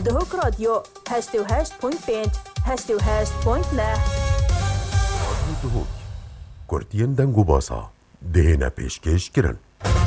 دهک رادیو 88.5 88.9 دهک کردین دنگو باسا دهنه پیشکش کرن